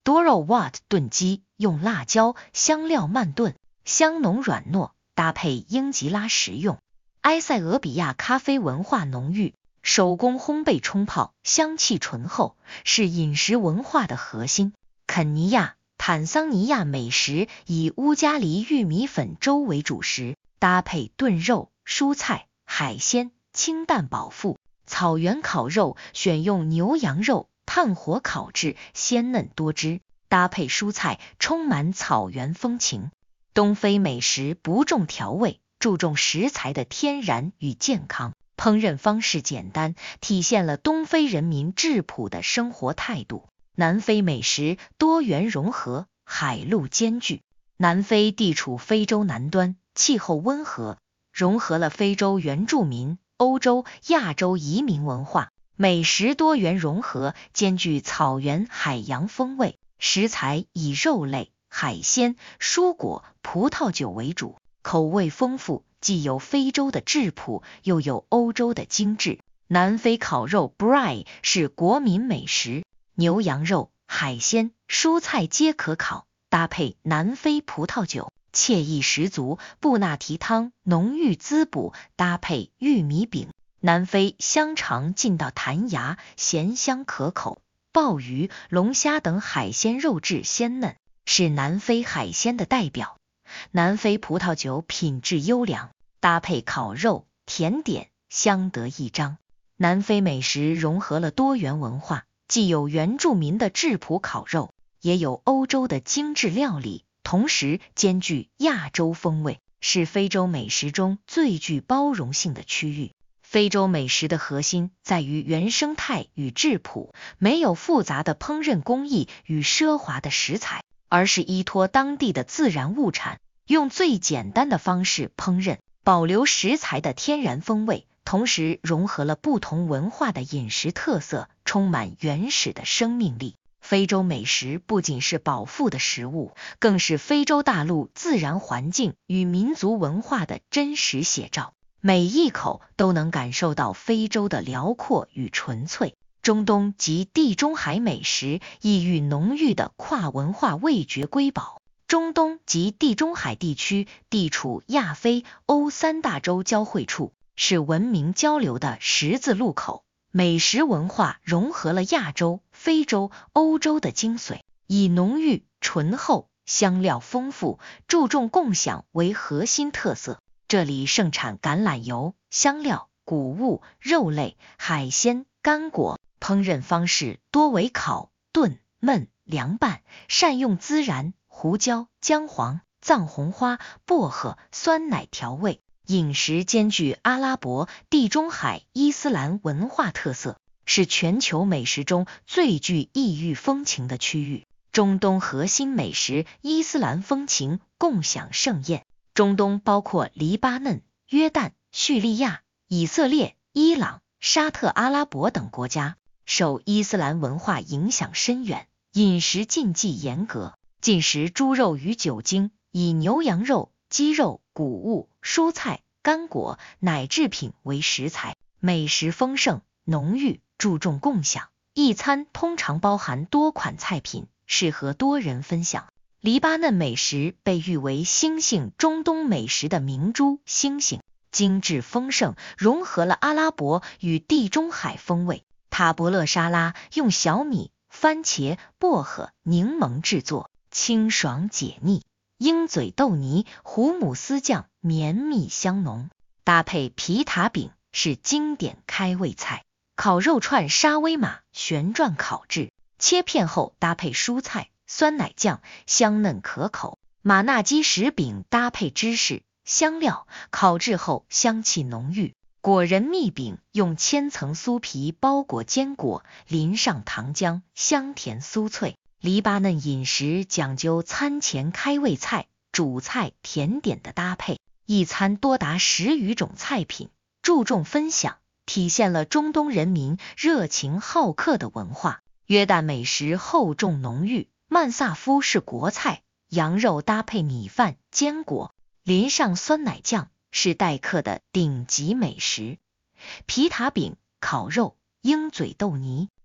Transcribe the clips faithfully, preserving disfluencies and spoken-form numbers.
多肉 Wat 炖鸡，用辣椒、香料慢炖，香浓软糯，搭配英吉拉食用。埃塞俄比亚咖啡文化浓郁，手工烘焙冲泡，香气醇厚，是饮食文化的核心。肯尼亚、坦桑尼亚美食以乌加里玉米粉粥为主食，搭配炖肉、蔬菜、海鲜，清淡饱腹。草原烤肉选用牛羊肉，炭火烤制，鲜嫩多汁，搭配蔬菜，充满草原风情。东非美食不重调味，注重食材的天然与健康，烹饪方式简单，体现了东非人民质朴的生活态度。南非美食多元融合，海陆兼具。南非地处非洲南端，气候温和，融合了非洲原住民、欧洲、亚洲移民文化，美食多元融合，兼具草原、海洋风味。食材以肉类、海鲜、蔬果、葡萄酒为主，口味丰富，既有非洲的质朴，又有欧洲的精致。南非烤肉 Braai 是国民美食，牛羊肉、海鲜、蔬菜皆可烤，搭配南非葡萄酒，惬意十足。布纳提汤浓郁滋补，搭配玉米饼。南非香肠劲道弹牙，咸香可口。鲍鱼、龙虾等海鲜肉质鲜嫩，是南非海鲜的代表。南非葡萄酒品质优良，搭配烤肉、甜点，相得益彰。南非美食融合了多元文化，既有原住民的质朴烤肉，也有欧洲的精致料理，同时兼具亚洲风味，是非洲美食中最具包容性的区域。非洲美食的核心在于原生态与质朴，没有复杂的烹饪工艺与奢华的食材，而是依托当地的自然物产，用最简单的方式烹饪，保留食材的天然风味，同时融合了不同文化的饮食特色，充满原始的生命力。非洲美食不仅是饱腹的食物，更是非洲大陆自然环境与民族文化的真实写照。每一口都能感受到非洲的辽阔与纯粹。中东及地中海美食异域浓郁的跨文化味觉瑰宝。中东及地中海地区地处亚非欧三大洲交汇处，是文明交流的十字路口。美食文化融合了亚洲、非洲、欧洲的精髓，以浓郁、醇厚、香料丰富、注重共享为核心特色。这里盛产橄榄油、香料、谷物、肉类、海鲜、干果，烹饪方式多为烤、炖、焖、凉拌，善用孜然、胡椒、姜黄、藏红花、薄荷、酸奶调味。饮食兼具阿拉伯、地中海、伊斯兰文化特色，是全球美食中最具异域风情的区域。中东核心美食伊斯兰风情，共享盛宴。中东包括黎巴嫩、约旦、叙利亚、以色列、伊朗、沙特阿拉伯等国家，受伊斯兰文化影响深远，饮食禁忌严格，禁食猪肉与酒精，以牛羊肉、鸡肉、谷物、蔬菜、干果、奶制品为食材。美食丰盛浓郁，注重共享，一餐通常包含多款菜品，适合多人分享。黎巴嫩美食被誉为星星中东美食的明珠星星，精致丰盛，融合了阿拉伯与地中海风味。塔伯勒沙拉用小米、番茄、薄荷、柠檬制作，清爽解腻。鹰嘴豆泥、胡姆斯酱绵密香浓，搭配皮塔饼是经典开胃菜。烤肉串沙威玛旋转烤制，切片后搭配蔬菜、酸奶酱，香嫩可口。马纳基什饼搭配芝士、香料，烤制后香气浓郁。果仁蜜饼用千层酥皮包裹坚果，淋上糖浆，香甜酥脆。黎巴嫩饮食讲究餐前开胃菜、主菜、甜点的搭配，一餐多达十余种菜品，注重分享，体现了中东人民热情好客的文化。约旦美食厚重浓郁，曼萨夫是国菜，羊肉搭配米饭、坚果，淋上酸奶酱，是待客的顶级美食。皮塔饼、烤肉、鹰嘴豆泥、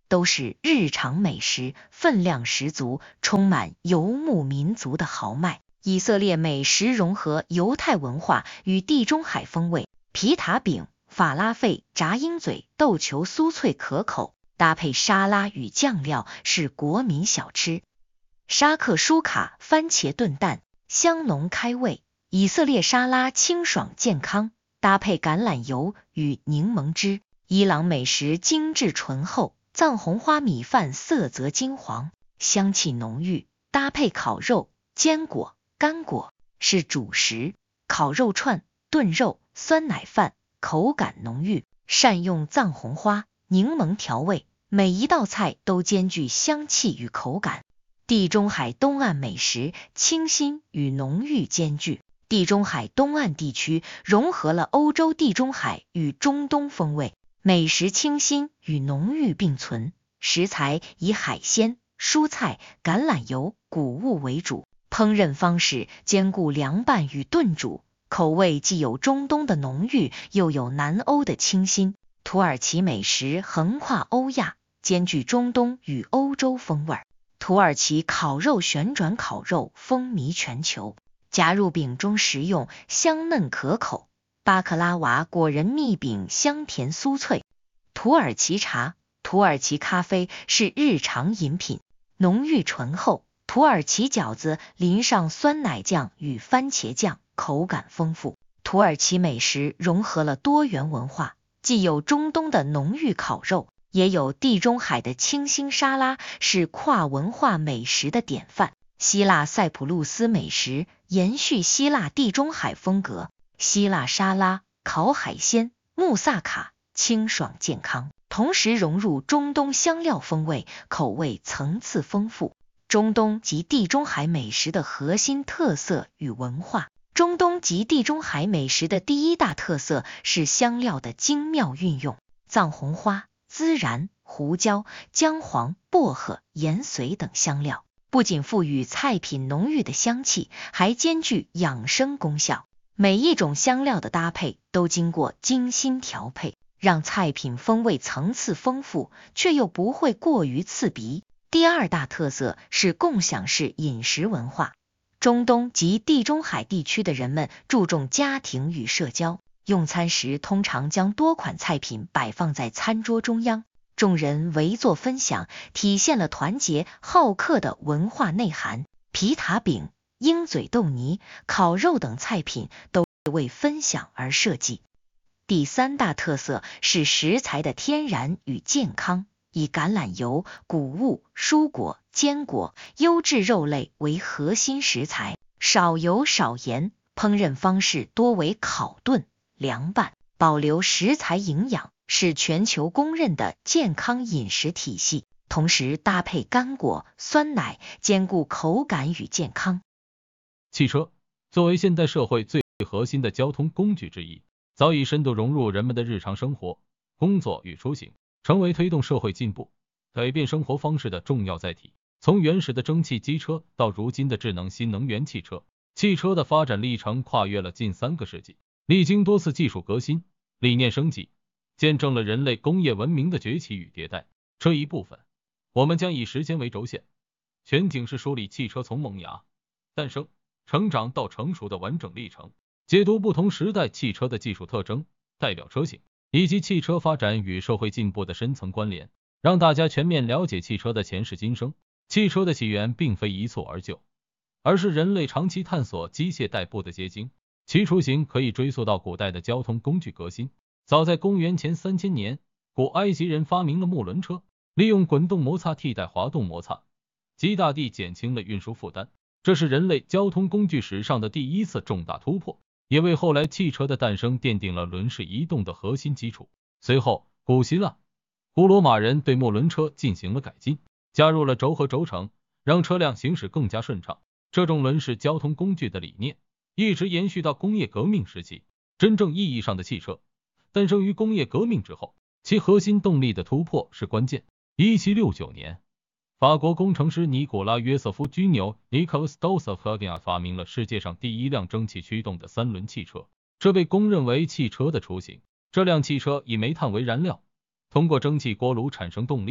都是日常美食，分量十足，充满游牧民族的豪迈。以色列美食融合犹太文化与地中海风味，皮塔饼、法拉费、炸鹰嘴、豆球酥脆可口，搭配沙拉与酱料是国民小吃。沙克舒卡番茄炖蛋，香浓开胃。以色列沙拉清爽健康，搭配橄榄油与柠檬汁。伊朗美食精致醇厚，藏红花米饭色泽金黄，香气浓郁，搭配烤肉、坚果、干果是主食。烤肉串、炖肉、酸奶饭口感浓郁，善用藏红花、柠檬调味，每一道菜都兼具香气与口感。地中海东岸美食清新与浓郁兼具。地中海东岸地区融合了欧洲地中海与中东风味，美食清新与浓郁并存，食材以海鲜、蔬菜、橄榄油、谷物为主，烹饪方式兼顾凉拌与炖煮，口味既有中东的浓郁，又有南欧的清新。土耳其美食横跨欧亚，兼具中东与欧洲风味。土耳其烤肉旋转烤肉风靡全球，夹入饼中食用，香嫩可口。巴克拉瓦果仁蜜饼香甜酥脆。土耳其茶、土耳其咖啡是日常饮品，浓郁醇厚。土耳其饺子淋上酸奶酱与番茄酱，口感丰富。土耳其美食融合了多元文化，既有中东的浓郁烤肉，也有地中海的清新沙拉，是跨文化美食的典范。希腊塞浦路斯美食延续希腊地中海风格，希腊沙拉、烤海鲜、穆萨卡清爽健康，同时融入中东香料风味，口味层次丰富。中东及地中海美食的核心特色与文化。中东及地中海美食的第一大特色是香料的精妙运用，藏红花、孜然、胡椒、姜黄、薄荷、盐髓等香料不仅赋予菜品浓郁的香气，还兼具养生功效。每一种香料的搭配都经过精心调配，让菜品风味层次丰富，却又不会过于刺鼻。第二大特色是共享式饮食文化。中东及地中海地区的人们注重家庭与社交，用餐时通常将多款菜品摆放在餐桌中央，众人围坐分享，体现了团结好客的文化内涵。皮塔饼、鹰嘴豆泥、烤肉等菜品都为分享而设计。第三大特色是食材的天然与健康，以橄榄油、谷物、蔬果、坚果、优质肉类为核心食材，少油少盐，烹饪方式多为烤炖、凉拌，保留食材营养，是全球公认的健康饮食体系，同时搭配干果、酸奶，兼顾口感与健康。 汽车作为现代社会最核心的交通工具之一，早已深度融入人们的日常生活、工作与出行，成为推动社会进步、改变生活方式的重要载体。从原始的蒸汽机车到如今的智能新能源汽车，汽车的发展历程跨越了近三个世纪，历经多次技术革新、理念升级，见证了人类工业文明的崛起与迭代。这一部分，我们将以时间为轴线，全景式梳理汽车从萌芽、诞生、成长到成熟的完整历程，解读不同时代汽车的技术特征、代表车型，以及汽车发展与社会进步的深层关联，让大家全面了解汽车的前世今生。汽车的起源并非一蹴而就，而是人类长期探索机械代步的结晶。其雏形可以追溯到古代的交通工具革新。早在公元前三千年，古埃及人发明了木轮车，利用滚动摩擦替代滑动摩擦，极大地减轻了运输负担。这是人类交通工具史上的第一次重大突破，也为后来汽车的诞生奠定了轮式移动的核心基础。随后，古希腊、古罗马人对木轮车进行了改进，加入了轴和轴承，让车辆行驶更加顺畅。这种轮式交通工具的理念一直延续到工业革命时期。真正意义上的汽车诞生于工业革命之后，其核心动力的突破是关键。一七六九年，法国工程师尼古拉约瑟夫居纽 Nicolas Dossoff 发明了世界上第一辆蒸汽驱动的三轮汽车，这被公认为汽车的雏形。这辆汽车以煤炭为燃料，通过蒸汽锅炉产生动力，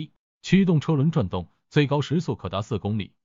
驱动车轮转动，最高时速可达四公里。